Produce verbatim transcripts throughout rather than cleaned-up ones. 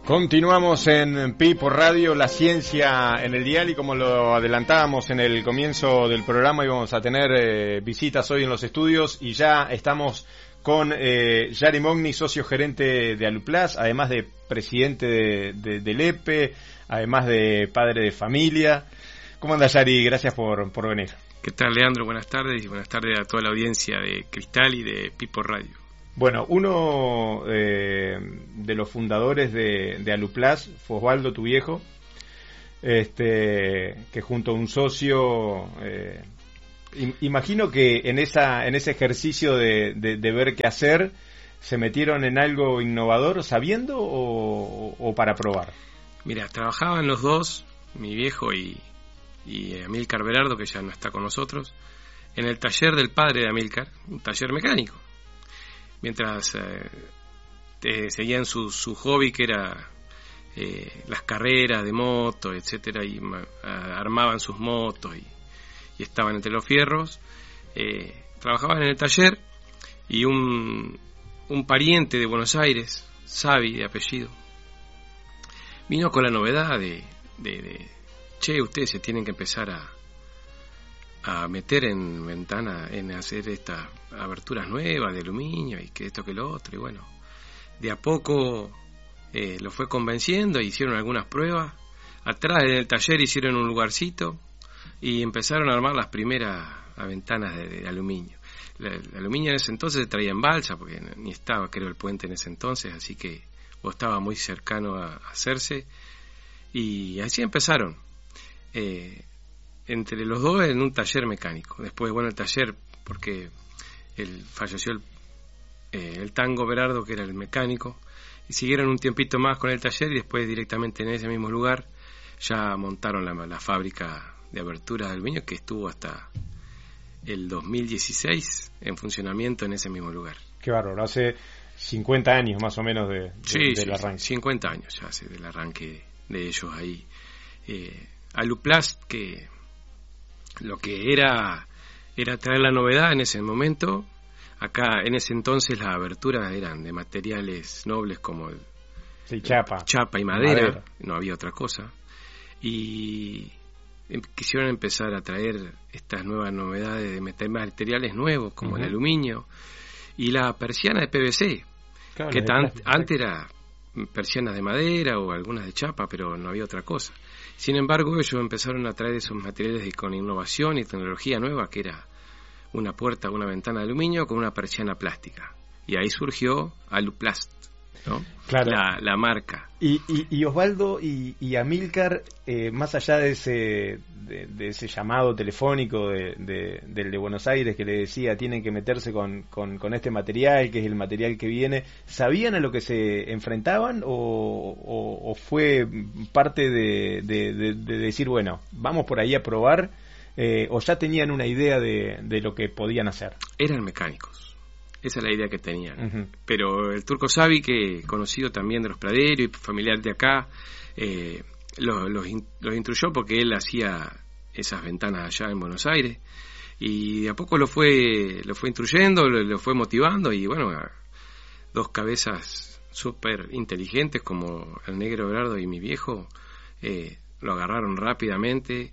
Continuamos en Pi por Radio, la ciencia en el dial, y como lo adelantábamos en el comienzo del programa, íbamos a tener eh, visitas hoy en los estudios, y ya estamos con eh, Yari Mogni, socio gerente de Aluplas, además de presidente de, de, del E P E, además de padre de familia. ¿Cómo anda, Yari? Gracias por, por venir. ¿Qué tal, Leandro? Buenas tardes, y buenas tardes a toda la audiencia de Cristal y de Pi por Radio. Bueno, uno eh, de los fundadores de, de Aluplas fue Osvaldo, tu viejo, este, que junto a un socio, eh, imagino que en esa en ese ejercicio de, de, de ver qué hacer, se metieron en algo innovador, sabiendo o, o para probar. Mira, trabajaban los dos, mi viejo y, y Amílcar Berardo, que ya no está con nosotros, en el taller del padre de Amílcar, un taller mecánico. Mientras eh, eh, seguían su, su hobby, que era eh, las carreras de moto, etcétera, y ma, a, armaban sus motos y, y estaban entre los fierros, eh, trabajaban en el taller, y un, un pariente de Buenos Aires, Savi de apellido, vino con la novedad de, de, de che, ustedes se tienen que empezar a a meter en ventana, en hacer estas aberturas nuevas de aluminio y que esto que lo otro, y bueno, de a poco eh, lo fue convenciendo, hicieron algunas pruebas, atrás en el taller hicieron un lugarcito y empezaron a armar las primeras ventanas de, de aluminio. La, el aluminio en ese entonces se traía en balsa, porque ni estaba, creo, el puente en ese entonces, así que o estaba muy cercano a, a hacerse, y así empezaron. Eh, entre los dos en un taller mecánico. Después, bueno, el taller, porque él falleció el, eh, el Tango Berardo, que era el mecánico, y siguieron un tiempito más con el taller, y después directamente en ese mismo lugar ya montaron la, la fábrica de aberturas de aluminio, que estuvo hasta el dos mil dieciséis en funcionamiento en ese mismo lugar. Qué bárbaro, hace cincuenta años más o menos de, de, sí, del sí, arranque. cincuenta años ya hace del arranque de ellos ahí. Eh, Aluplas, que lo que era era traer la novedad en ese momento. Acá en ese entonces las aberturas eran de materiales nobles como el, sí, chapa. chapa y madera, madera, no había otra cosa, y quisieron empezar a traer estas nuevas novedades de meter materiales nuevos como uh-huh. el aluminio y la persiana de P V C, claro, que tan, antes era persianas de madera o algunas de chapa, pero no había otra cosa. Sin embargo, ellos empezaron a traer esos materiales de, con innovación y tecnología nueva, que era una puerta, una ventana de aluminio con una persiana plástica. Y ahí surgió Aluplast, ¿no? Claro. La, la marca. Y, y, y Osvaldo y, y Amílcar, eh, más allá de ese de, de ese llamado telefónico de, de, del de Buenos Aires que le decía tienen que meterse con, con, con este material, que es el material que viene, ¿sabían a lo que se enfrentaban o, o, o fue parte de, de, de, de decir, bueno, vamos por ahí a probar, eh, o ya tenían una idea de, de lo que podían hacer? Eran mecánicos. Esa es la idea que tenían. Uh-huh. Pero el Turco Savi, que conocido también de los praderos y familiar de acá, eh, los, los, los instruyó, porque él hacía esas ventanas allá en Buenos Aires, y de a poco lo fue lo fue instruyendo, lo, lo fue motivando, y bueno, dos cabezas súper inteligentes como el negro Berardo y mi viejo eh, lo agarraron rápidamente,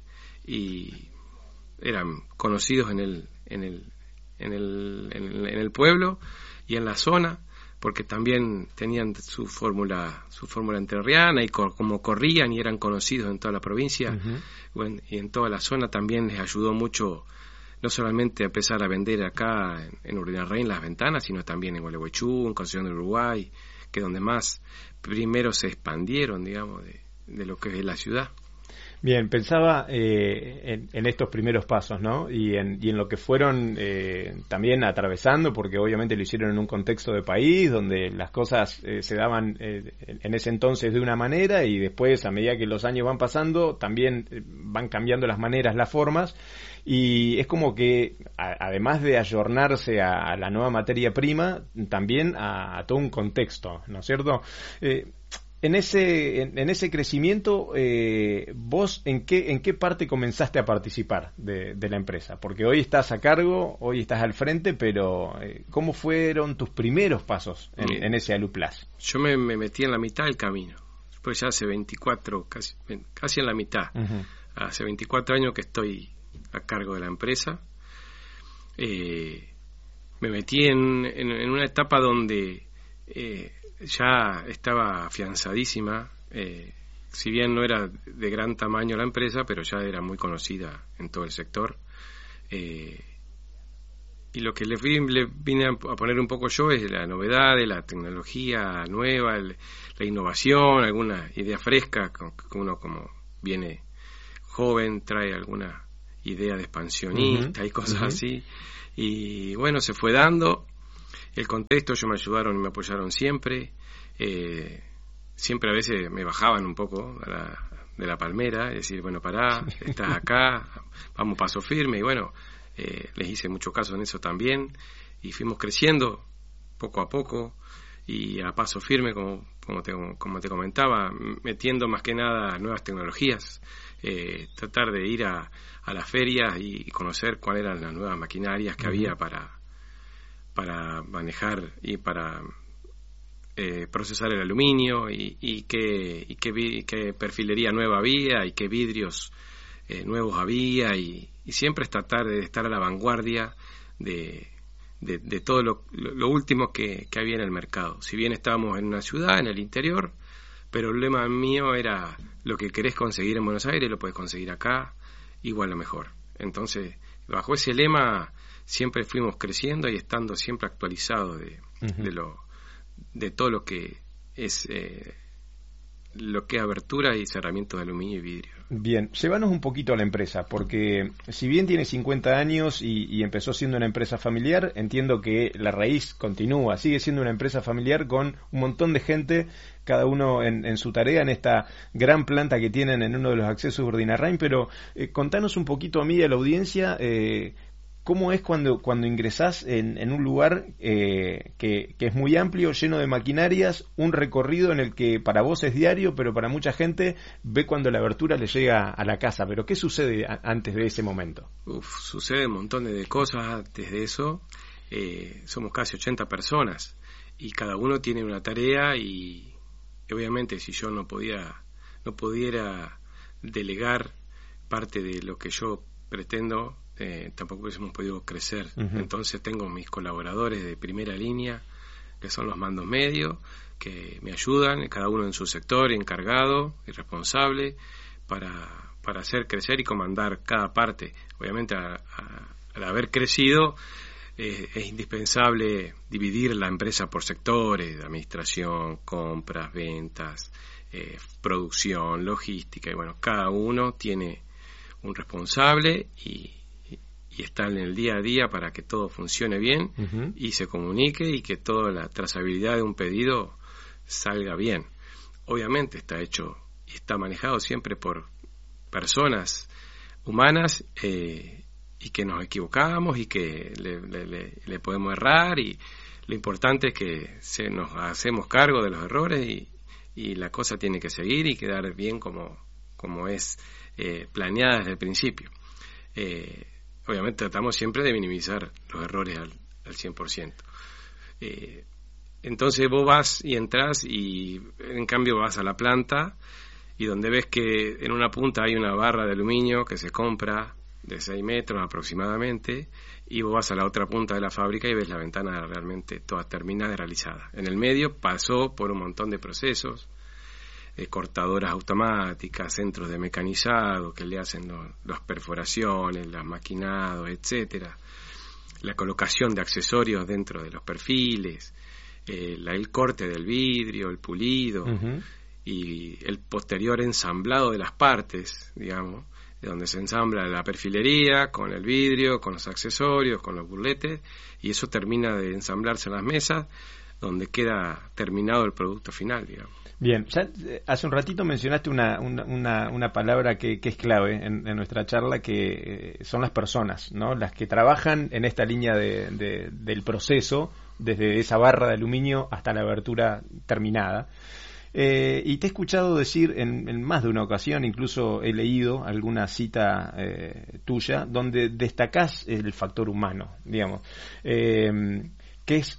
y eran conocidos en el en el En el, en el en el pueblo y en la zona, porque también tenían su fórmula su fórmula entrerriana, y co- como corrían y eran conocidos en toda la provincia, uh-huh. bueno, y en toda la zona también les ayudó mucho, no solamente a empezar a vender acá en, en Urdangarín las ventanas, sino también en Gualeguaychú, en Concepción del Uruguay, que es donde más primero se expandieron, digamos, de, de lo que es la ciudad. Bien, pensaba eh, en, en estos primeros pasos, ¿no? Y en, y en lo que fueron eh, también atravesando, porque obviamente lo hicieron en un contexto de país donde las cosas eh, se daban eh, en ese entonces de una manera, y después, a medida que los años van pasando, también van cambiando las maneras, las formas, y es como que, a, además de ayornarse a, a la nueva materia prima, también a, a todo un contexto, ¿no es cierto? Eh, En ese en, en ese crecimiento, eh, vos en qué en qué parte comenzaste a participar de, de la empresa, porque hoy estás a cargo, hoy estás al frente, pero eh, ¿cómo fueron tus primeros pasos en, en ese Aluplas? Yo me, me metí en la mitad del camino. pues ya hace veinticuatro, casi, casi en la mitad. Uh-huh. Hace veinticuatro años que estoy a cargo de la empresa. Eh, me metí en, en, en una etapa donde eh, ya estaba afianzadísima. Eh, si bien no era de gran tamaño la empresa, pero ya era muy conocida en todo el sector. Eh, y lo que le, fui, le vine a poner un poco yo es la novedad de la tecnología nueva, el, la innovación, alguna idea fresca, que uno como viene joven trae alguna idea de expansionista uh-huh. y cosas uh-huh. así. Y bueno, se fue dando el contexto, ellos me ayudaron y me apoyaron siempre. Eh, siempre a veces me bajaban un poco de la, de la palmera, es decir, bueno, pará, estás acá, vamos paso firme. Y bueno, eh, les hice mucho caso en eso también. Y fuimos creciendo poco a poco y a paso firme, como, como, te, como te comentaba, metiendo más que nada nuevas tecnologías. Eh, tratar de ir a, a las ferias y conocer cuáles eran las nuevas maquinarias que uh-huh. había para, para manejar y para eh, procesar el aluminio y, y, qué, y, qué, y qué perfilería nueva había y qué vidrios eh, nuevos había y, y siempre es tratar de estar a la vanguardia de, de, de todo lo, lo último que, que había en el mercado. Si bien estábamos en una ciudad, en el interior, pero el lema mío era lo que querés conseguir en Buenos Aires lo podés conseguir acá, igual o mejor. Entonces, bajo ese lema siempre fuimos creciendo y estando siempre actualizados de, uh-huh. de lo de todo lo que es eh, lo que es abertura y cerramiento de aluminio y vidrio. Bien, llévanos un poquito a la empresa, porque si bien tiene cincuenta años y, y empezó siendo una empresa familiar, entiendo que la raíz continúa, sigue siendo una empresa familiar con un montón de gente, cada uno en, en su tarea, en esta gran planta que tienen en uno de los accesos de Urdinarrain, pero eh, contanos un poquito a mí y a la audiencia, eh, ¿cómo es cuando, cuando ingresás en, en un lugar eh, que, que es muy amplio, lleno de maquinarias, un recorrido en el que para vos es diario, pero para mucha gente ve cuando la abertura le llega a la casa? ¿Pero qué sucede a, antes de ese momento? Uf, sucede un montón de cosas antes de eso. Eh, somos casi ochenta personas y cada uno tiene una tarea y, y obviamente si yo no podía, no pudiera delegar parte de lo que yo pretendo, Eh, tampoco hubiésemos podido crecer. Uh-huh. Entonces tengo mis colaboradores de primera línea, que son los mandos medios, que me ayudan, cada uno en su sector, encargado y responsable, para, para hacer crecer y comandar cada parte. Obviamente, a, a, al haber crecido, eh, es indispensable dividir la empresa por sectores, administración, compras, ventas, eh, producción, logística, y bueno, cada uno tiene un responsable y y están en el día a día para que todo funcione bien uh-huh. y se comunique y que toda la trazabilidad de un pedido salga bien. Obviamente está hecho y está manejado siempre por personas humanas eh, y que nos equivocamos y que le, le, le, le podemos errar y lo importante es que se nos hacemos cargo de los errores y, y la cosa tiene que seguir y quedar bien como, como es eh, planeada desde el principio. Eh, Obviamente tratamos siempre de minimizar los errores al, al cien por ciento. Eh, entonces vos vas y entras y en cambio vas a la planta y donde ves que en una punta hay una barra de aluminio que se compra de seis metros aproximadamente y vos vas a la otra punta de la fábrica y ves la ventana realmente toda terminada y realizada. En el medio pasó por un montón de procesos, Eh, cortadoras automáticas, centros de mecanizado que le hacen los, las perforaciones, los maquinados, etcétera, la colocación de accesorios dentro de los perfiles, eh, la, el corte del vidrio, el pulido uh-huh. y el posterior ensamblado de las partes, digamos, donde se ensambla la perfilería con el vidrio, con los accesorios, con los burletes, y eso termina de ensamblarse en las mesas, donde queda terminado el producto final, digamos. Bien, ya hace un ratito mencionaste una, una, una, una palabra que, que es clave en, en nuestra charla, que eh, son las personas, ¿no? Las que trabajan en esta línea de, de, del proceso, desde esa barra de aluminio hasta la abertura terminada. Eh, y te he escuchado decir en, en más de una ocasión, incluso he leído alguna cita eh, tuya, donde destacás el factor humano, digamos, eh, que es... Eh,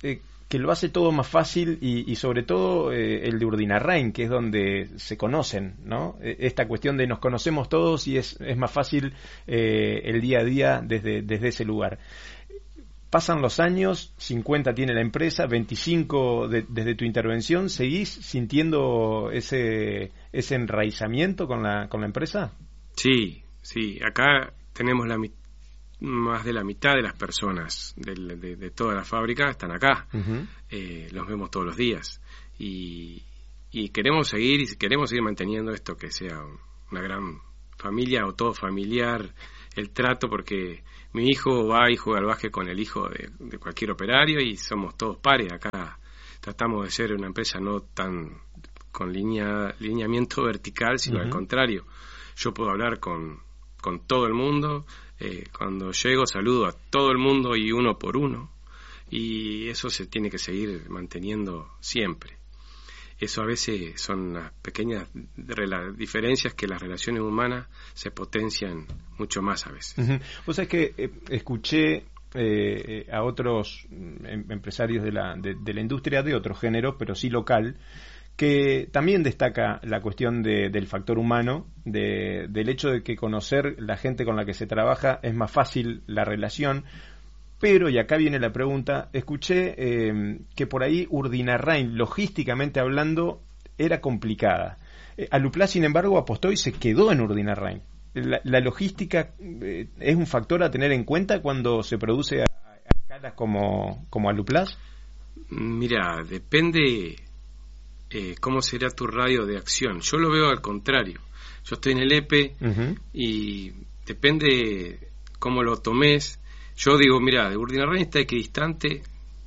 que lo hace todo más fácil y, y sobre todo eh, el de Urdinarrain, que es donde se conocen, ¿no? Esta cuestión de nos conocemos todos y es, es más fácil eh, el día a día desde, desde ese lugar. Pasan los años, cincuenta tiene la empresa, veinticinco de, desde tu intervención, ¿seguís sintiendo ese ese enraizamiento con la con la empresa? Sí, sí, acá tenemos la mitad. Más de la mitad de las personas de, de, de toda la fábrica están acá. Uh-huh. Eh, los vemos todos los días y, y queremos seguir y queremos seguir manteniendo esto, que sea una gran familia o todo familiar el trato, porque mi hijo va y juega al básquet con el hijo de, de cualquier operario y somos todos pares. Acá tratamos de ser una empresa no tan con línea, lineamiento vertical, sino uh-huh. al contrario. Yo puedo hablar con, con todo el mundo. Eh, cuando llego saludo a todo el mundo y uno por uno, y eso se tiene que seguir manteniendo siempre. Eso a veces son las pequeñas rela- diferencias que las relaciones humanas se potencian mucho más a veces. Uh-huh. Vos sabés que eh, escuché eh, a otros em- empresarios de la, de, de la industria de otro género, pero sí local, que también destaca la cuestión de, del factor humano, de, del hecho de que conocer la gente con la que se trabaja es más fácil la relación, pero, y acá viene la pregunta, escuché eh, que por ahí Urdinarrain, logísticamente hablando, era complicada. Eh, Aluplas, sin embargo, apostó y se quedó en Urdinarrain. La, la logística eh, es un factor a tener en cuenta cuando se produce a, a escalas como, como Aluplas. Mira, depende... Eh, ¿cómo será tu radio de acción? Yo lo veo al contrario. Yo estoy en el E P E uh-huh. y depende cómo lo tomes. Yo digo, mira, de Urdinarrain está equidistante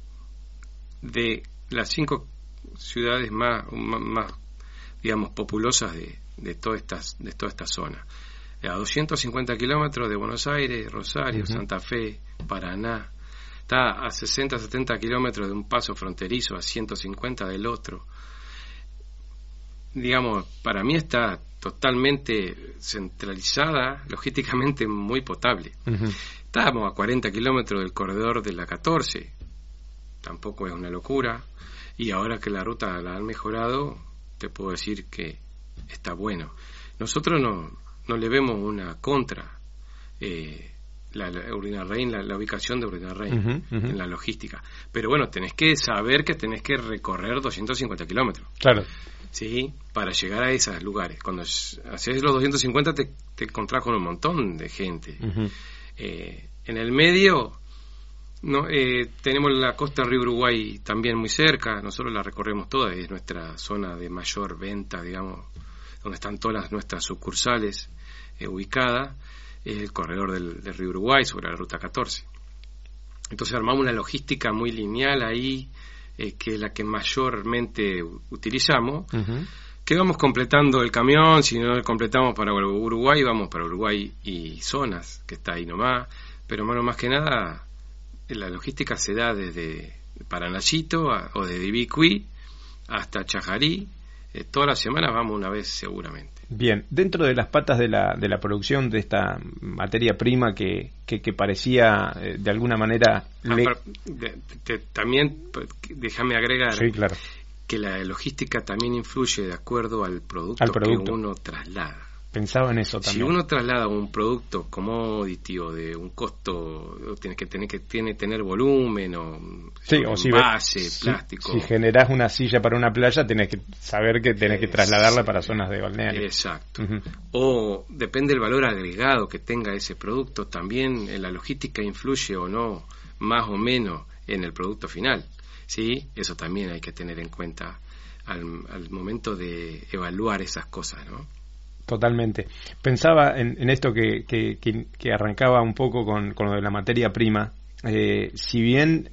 de las cinco ciudades más, más, más digamos, populosas de, de, toda estas, de toda esta zona. A doscientos cincuenta kilómetros de Buenos Aires, Rosario, uh-huh. Santa Fe, Paraná. Está a sesenta, setenta kilómetros de un paso fronterizo, a ciento cincuenta del otro. Digamos, para mí está totalmente centralizada, logísticamente muy potable. Uh-huh. Estábamos a cuarenta kilómetros del corredor de la catorce, tampoco es una locura, y ahora que la ruta la han mejorado, te puedo decir que está bueno. Nosotros no, no le vemos una contra eh, la, la Urdinarrain, la, la ubicación de Urdinarrain uh-huh, uh-huh. en la logística, pero bueno, tenés que saber que tenés que recorrer doscientos cincuenta kilómetros. Claro. Sí, para llegar a esos lugares. Cuando haces los doscientos cincuenta te, te encontrás con un montón de gente. Uh-huh. Eh, en el medio no eh, tenemos la costa del río Uruguay también muy cerca. Nosotros la recorremos toda, es nuestra zona de mayor venta, digamos, donde están todas las, nuestras sucursales eh, ubicadas. Es el corredor del, del río Uruguay sobre la ruta catorce. Entonces armamos una logística muy lineal ahí, Eh, que es la que mayormente utilizamos, uh-huh. que vamos completando el camión. Si no lo completamos para Uruguay, vamos para Uruguay y zonas, que está ahí nomás, pero bueno, más que nada la logística se da desde Paranayito a, o desde Ibicuí hasta Chajarí. Eh, todas las semanas vamos una vez seguramente. Bien, dentro de las patas de la, de la producción de esta materia prima que, que, que parecía eh, de alguna manera... Le... Ah, de, de, también, déjame agregar, sí, claro. que la logística también influye de acuerdo al producto, al producto que uno traslada. Pensaba en eso también. Si uno traslada un producto commodity o de un costo, tiene que tener que tiene tener volumen o, sí, o si base, ves, plástico. Si, si generás una silla para una playa, tenés que saber que tenés que trasladarla para zonas de balneario. Exacto. Uh-huh. O depende del valor agregado que tenga ese producto, también en la logística influye o no, más o menos, en el producto final. Sí, eso también hay que tener en cuenta al, al momento de evaluar esas cosas, ¿no? Totalmente. Pensaba en, en esto que, que, que, que arrancaba un poco con, con lo de la materia prima. Eh, si bien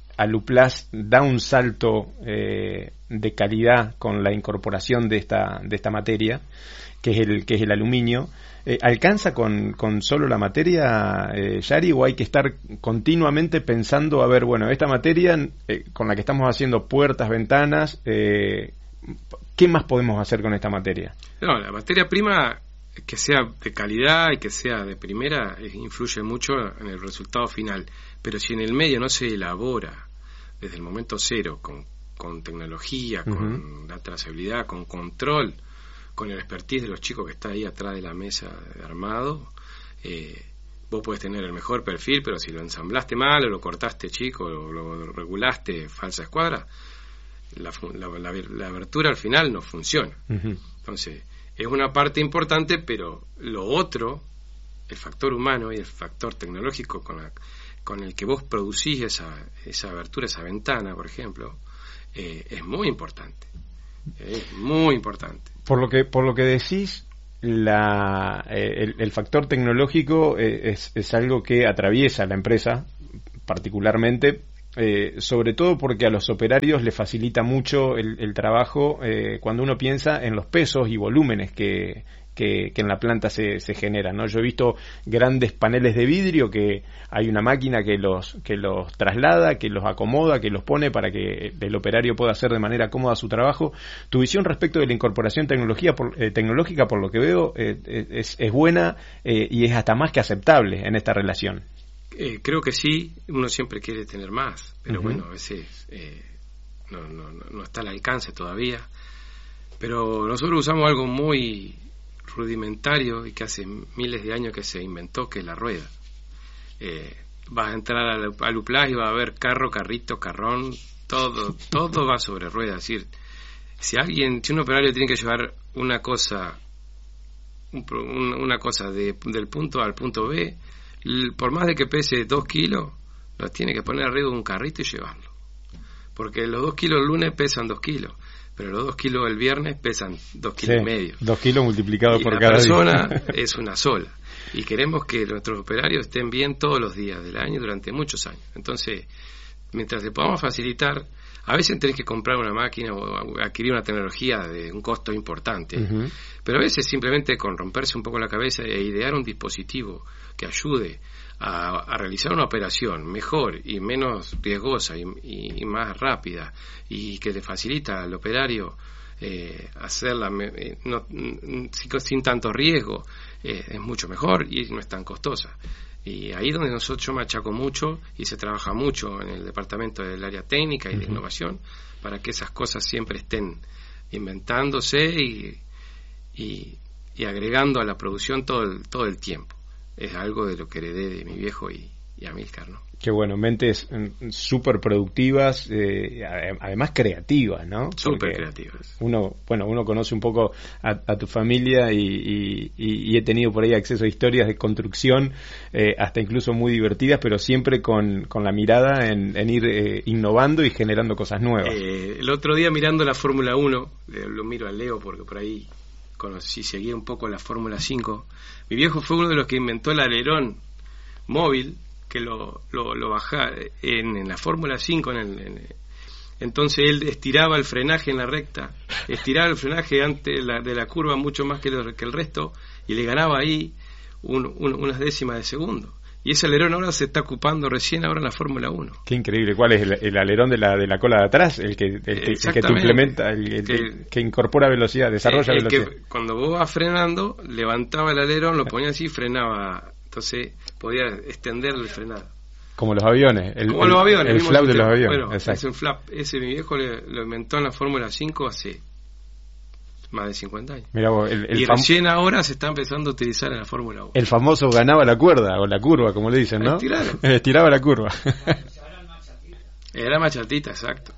Aluplas da un salto eh, de calidad con la incorporación de esta de esta materia, que es el que es el aluminio, eh, ¿alcanza con, con solo la materia, eh, Yari, o hay que estar continuamente pensando, a ver, bueno, esta materia eh, con la que estamos haciendo puertas, ventanas, eh, ¿qué más podemos hacer con esta materia? No, la materia prima, que sea de calidad y que sea de primera, influye mucho en el resultado final. Pero si en el medio no se elabora desde el momento cero, con, con tecnología, uh-huh. con la trazabilidad, con control, con el expertise de los chicos que está ahí atrás de la mesa de armado, eh, vos podés tener el mejor perfil, pero si lo ensamblaste mal, o lo cortaste chico, o lo regulaste falsa escuadra, la, la, la, la abertura al final no funciona. Uh-huh. Entonces, es una parte importante, pero lo otro, el factor humano y el factor tecnológico con, la, con el que vos producís esa, esa abertura, esa ventana, por ejemplo, eh, es muy importante. Es muy importante. Por lo que, por lo que decís, la, eh, el, el factor tecnológico eh, es, es algo que atraviesa la empresa particularmente, eh, sobre todo porque a los operarios les facilita mucho el, el trabajo eh, cuando uno piensa en los pesos y volúmenes que, que, que en la planta se, se generan, ¿no? Yo he visto grandes paneles de vidrio que hay una máquina que los que los traslada, que los acomoda, que los pone para que el operario pueda hacer de manera cómoda su trabajo. Tu visión respecto de la incorporación tecnología por, eh, tecnológica, por lo que veo, eh, es, es buena eh, y es hasta más que aceptable en esta relación. Eh, creo que sí, uno siempre quiere tener más, pero uh-huh. bueno, a veces eh, no, no, no está al alcance todavía. Pero nosotros usamos algo muy rudimentario y que hace miles de años que se inventó, que es la rueda. Eh, vas a entrar al, al Uplaz y va a haber carro, carrito, carrón, todo, todo va sobre ruedas. Es decir, si alguien, si un operario tiene que llevar una cosa, un, una cosa de, del punto A al punto B, por más de que pese dos kilos, lo tiene que poner arriba de un carrito y llevarlo. Porque los dos kilos el lunes pesan dos kilos, pero los dos kilos el viernes pesan dos kilos sí, y medio. Dos kilos multiplicados y por la cada persona día. Es una sola. Y queremos que nuestros operarios estén bien todos los días del año durante muchos años. Entonces, mientras le podamos facilitar, a veces tenés que comprar una máquina o adquirir una tecnología de un costo importante, uh-huh. pero a veces simplemente con romperse un poco la cabeza e idear un dispositivo que ayude a, a realizar una operación mejor y menos riesgosa y, y, y más rápida, y que le facilita al operario eh, hacerla eh, no, sin, sin tanto riesgo, eh, es mucho mejor y no es tan costosa. Y ahí donde nosotros yo machaco mucho y se trabaja mucho en el departamento del área técnica y de uh-huh. innovación para que esas cosas siempre estén inventándose y, y, y agregando a la producción todo el, todo el tiempo. Es algo de lo que heredé de mi viejo y, y Amílcar, ¿no? Qué bueno, mentes súper productivas, eh, además creativas, ¿no? Súper creativas. Uno, bueno, uno conoce un poco a, a tu familia y, y, y he tenido por ahí acceso a historias de construcción, eh, hasta incluso muy divertidas, pero siempre con, con la mirada en, en ir eh, innovando y generando cosas nuevas. Eh, el otro día mirando la Fórmula uno, eh, lo miro a Leo porque por ahí conocí, seguía un poco la Fórmula cinco. Mi viejo fue uno de los que inventó el alerón móvil, que lo, lo, lo bajaba en, en la Fórmula cinco, en el, en, entonces él estiraba el frenaje en la recta, estiraba el frenaje antes de la, de la curva mucho más que, lo, que el resto, y le ganaba ahí un, un, unas décimas de segundo. Y ese alerón ahora se está ocupando recién ahora en la Fórmula uno. Qué increíble. ¿Cuál es el, el alerón de la de la cola de atrás? El que el que, el que te implementa, el, el, el que incorpora velocidad, desarrolla el, el velocidad. Que cuando vos vas frenando, levantaba el alerón, lo ponía así y frenaba. Entonces podía extender el frenado. Como los aviones. El, Como los aviones. El, el flap de los aviones. Bueno, es un flap. Ese mi viejo le, lo inventó en la Fórmula cinco hace más de cincuenta años. Mirá vos, el, el y fam- recién ahora se está empezando a utilizar en la Fórmula uno. El famoso ganaba la cuerda, o la curva, como le dicen, ¿no? Estiraron. Estiraba la curva. Era machatita, exacto.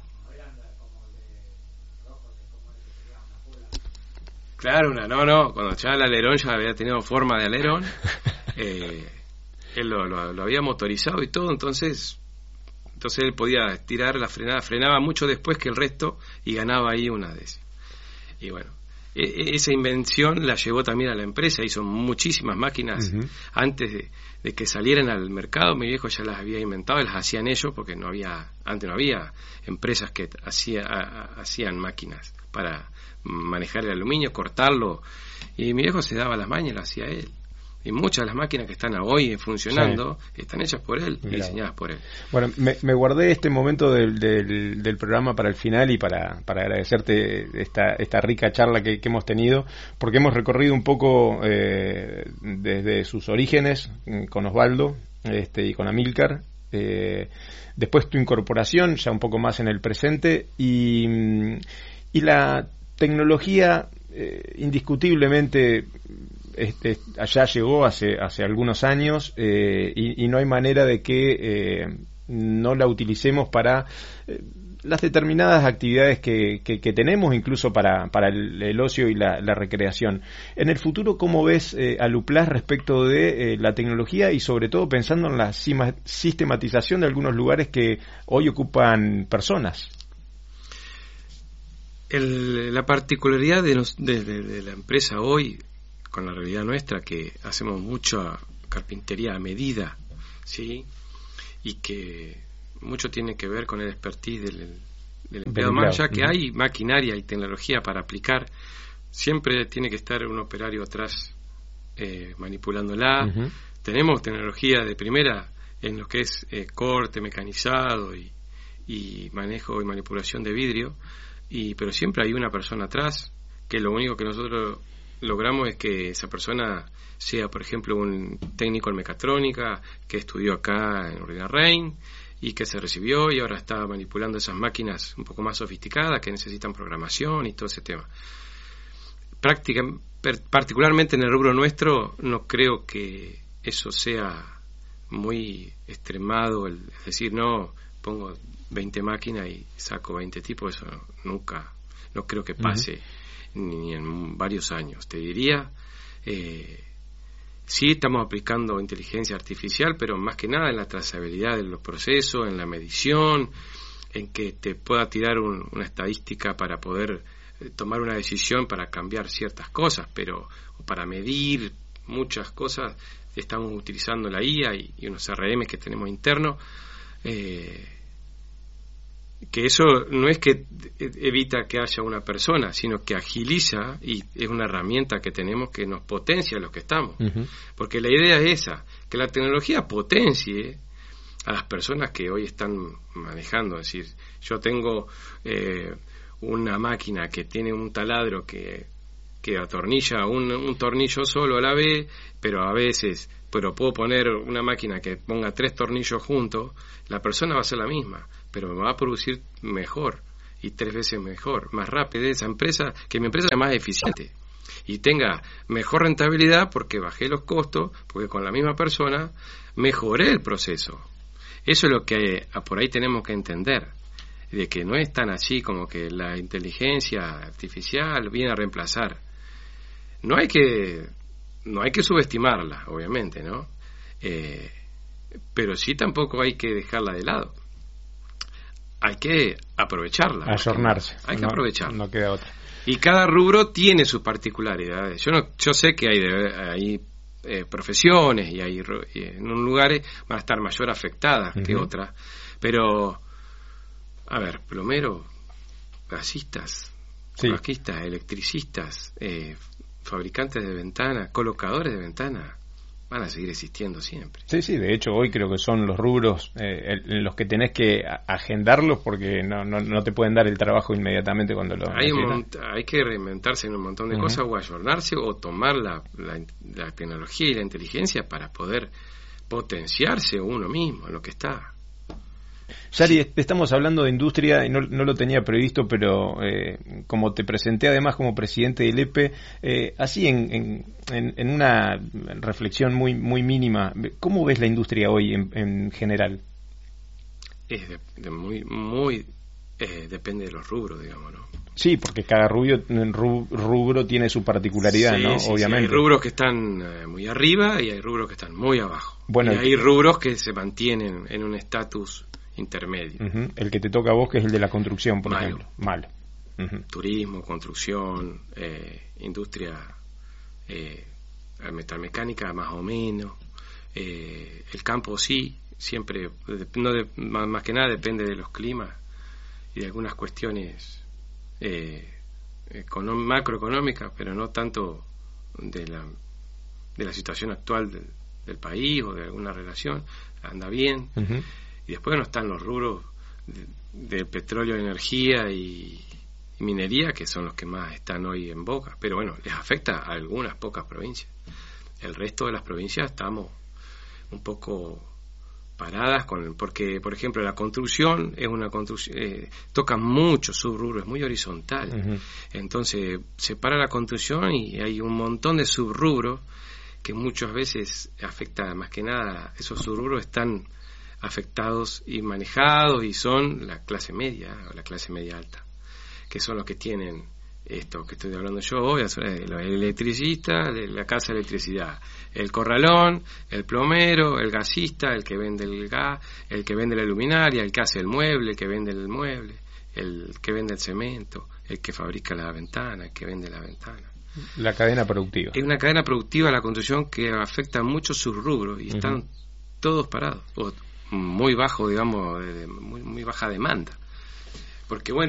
Claro, una, no, no, cuando ya el alerón ya había tenido forma de alerón, eh, él lo, lo, lo había motorizado y todo, entonces entonces él podía estirar la frenada, frenaba mucho después que el resto y ganaba ahí una décima. Y bueno, e, esa invención la llevó también a la empresa, hizo muchísimas máquinas uh-huh. antes de, de que salieran al mercado. Mi viejo ya las había inventado, las hacían ellos porque no había, antes no había empresas que hacía, a, hacían máquinas para manejar el aluminio, cortarlo, y mi viejo se daba las mañas y lo hacía él. Y muchas de las máquinas que están hoy funcionando sí. están hechas por él, y diseñadas por él. Bueno, me, me guardé este momento del, del, del programa para el final y para, para agradecerte esta, esta rica charla que, que hemos tenido, porque hemos recorrido un poco eh, desde sus orígenes con Osvaldo este, y con Amílcar eh, después tu incorporación, ya un poco más en el presente, y, y la tecnología eh, indiscutiblemente este, allá llegó hace, hace algunos años eh, y, y no hay manera de que eh, no la utilicemos para eh, las determinadas actividades que, que, que tenemos, incluso para, para el, el ocio y la, la recreación. En el futuro, ¿cómo ves eh, a Luplas respecto de eh, la tecnología y sobre todo pensando en la sima, sistematización de algunos lugares que hoy ocupan personas? El, la particularidad de, nos, de, de, de la empresa hoy, con la realidad nuestra, que hacemos mucha carpintería a medida, ¿sí? Y que mucho tiene que ver con el expertise del, del empleado, más ya que uh-huh. hay maquinaria y tecnología para aplicar, siempre tiene que estar un operario atrás eh, manipulándola. Uh-huh. Tenemos tecnología de primera en lo que es eh, corte mecanizado y, y manejo y manipulación de vidrio, y pero siempre hay una persona atrás, que lo único que nosotros logramos es que esa persona sea, por ejemplo, un técnico en mecatrónica que estudió acá en Urbina Rein y que se recibió y ahora está manipulando esas máquinas un poco más sofisticadas que necesitan programación y todo ese tema. Práctica, per, particularmente en el rubro nuestro, no creo que eso sea muy extremado, el, es decir, no pongo veinte máquinas y saco veinte tipos, eso no, nunca, no creo que pase uh-huh. ni en varios años. Te diría, eh, sí estamos aplicando inteligencia artificial, pero más que nada en la trazabilidad de los procesos, en la medición, en que te pueda tirar un, una estadística para poder eh, tomar una decisión para cambiar ciertas cosas, pero para medir muchas cosas estamos utilizando la I A y, y unos R M que tenemos internos, eh, que eso no es que evita que haya una persona, sino que agiliza, y es una herramienta que tenemos que nos potencia a los que estamos. Uh-huh. Porque la idea es esa, que la tecnología potencie a las personas que hoy están manejando. Es decir, yo tengo eh, una máquina que tiene un taladro que, que atornilla un, un tornillo solo a la vez, pero a veces, pero puedo poner una máquina que ponga tres tornillos juntos, la persona va a ser la misma, pero me va a producir mejor y tres veces mejor, más rápido esa empresa, que mi empresa sea más eficiente y tenga mejor rentabilidad porque bajé los costos, porque con la misma persona mejoré el proceso. Eso es lo que por ahí tenemos que entender, de que no es tan así como que la inteligencia artificial viene a reemplazar. No hay que no hay que subestimarla, obviamente, ¿no? Eh, pero sí tampoco hay que dejarla de lado. Hay que aprovecharla. Ayornarse. Hay que no, aprovecharla. No queda otra. Y cada rubro tiene sus particularidades. Yo no, yo sé que hay, hay eh, profesiones y hay y en un lugares van a estar mayor afectadas uh-huh. que otras, pero a ver, plomero, gasistas, sí. maquistas, electricistas, eh, fabricantes de ventanas, colocadores de ventanas, van a seguir existiendo siempre. Sí, sí, de hecho hoy creo que son los rubros eh, en los que tenés que agendarlos porque no, no, no te pueden dar el trabajo inmediatamente cuando lo hay, mont- hay que reinventarse en un montón de uh-huh. cosas, o ayornarse o tomar la, la, la tecnología y la inteligencia para poder potenciarse uno mismo en lo que está. Yari, sí. Estamos hablando de industria y no, no lo tenía previsto, pero eh, como te presenté además como presidente del E P E, eh, así en, en, en una reflexión muy muy mínima, ¿cómo ves la industria hoy en, en general? Es de, de muy, muy eh, depende de los rubros, digamos, ¿no? Sí, porque cada rubro, rubro tiene su particularidad, sí, ¿no? Sí, obviamente. Sí, hay rubros que están eh, muy arriba y hay rubros que están muy abajo. Bueno, y hay rubros que se mantienen en un estatus intermedio. Uh-huh. El que te toca a vos, que es el de la construcción, por Malo. ejemplo. Malo. Uh-huh. Turismo, construcción, eh, industria eh, metalmecánica más o menos. Eh, el campo sí, siempre, no de, más, más que nada depende de los climas y de algunas cuestiones eh, econom- macroeconómicas, pero no tanto de la, de la situación actual del, del país o de alguna relación. Anda bien. Uh-huh. Y después no están los rubros de, de petróleo, energía y, y minería, que son los que más están hoy en boca. Pero bueno, les afecta a algunas pocas provincias. El resto de las provincias estamos un poco paradas, con porque, por ejemplo, la construcción es una construcción, eh, toca muchos subrubros, es muy horizontal. Uh-huh. Entonces, se para la construcción y hay un montón de subrubros que muchas veces afecta, más que nada, esos subrubros están afectados y manejados y son la clase media o la clase media alta, que son los que tienen esto que estoy hablando yo hoy, el electricista, la casa de electricidad, el corralón, el plomero, el gasista, el que vende el gas, el que vende la luminaria, el que hace el mueble, el que vende el mueble, el que vende el cemento, el que fabrica la ventana, el que vende la ventana. La cadena productiva. Es una cadena productiva la construcción que afecta a muchos subrubros y uh-huh. están todos parados, o muy bajo, digamos, de muy, muy baja demanda. Porque bueno,